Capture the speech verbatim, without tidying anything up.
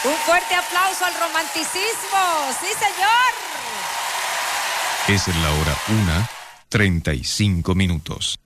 Un fuerte aplauso al romanticismo. Sí, señor. Es la hora una, treinta y cinco minutos.